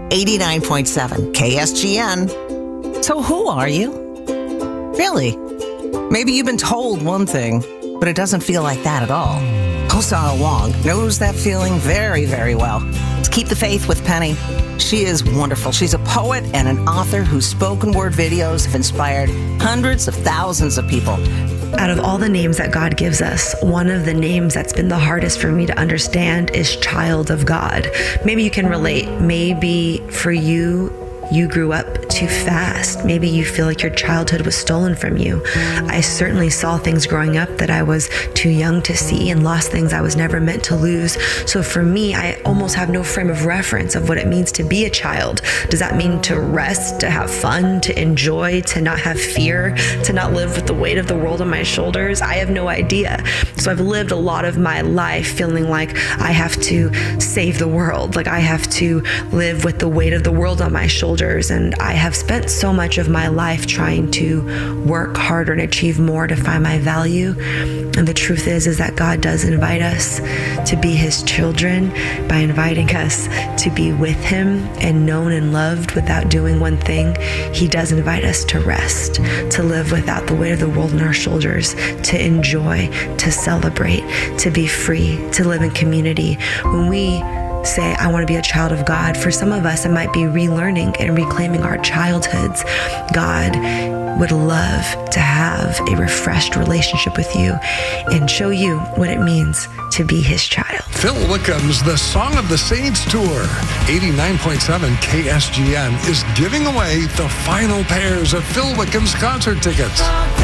89.7 KSGN. So who are you? Really? Maybe you've been told one thing, but it doesn't feel like that at all. Hosanna Wong knows that feeling very, very well. Let's keep the faith with Penny. She is wonderful. She's a poet and an author whose spoken word videos have inspired hundreds of thousands of people. Out of all the names that God gives us, one of the names that's been the hardest for me to understand is child of God. Maybe you can relate. Maybe for you grew up too fast. Maybe you feel like your childhood was stolen from you. I certainly saw things growing up that I was too young to see and lost things I was never meant to lose. So for me, I almost have no frame of reference of what it means to be a child. Does that mean to rest, to have fun, to enjoy, to not have fear, to not live with the weight of the world on my shoulders? I have no idea. So I've lived a lot of my life feeling like I have to save the world, like I have to live with the weight of the world on my shoulders. And I have spent so much of my life trying to work harder and achieve more to find my value. And the truth is that God does invite us to be his children by inviting us to be with him and known and loved without doing one thing. He does invite us to rest, to live without the weight of the world on our shoulders, to enjoy, to celebrate, to be free, to live in community. When we say, I want to be a child of God, for some of us, it might be relearning and reclaiming our childhoods. God would love to have a refreshed relationship with you and show you what it means to be his child. Phil Wickham's The Song of the Saints Tour, 89.7 KSGN, is giving away the final pairs of Phil Wickham's concert tickets.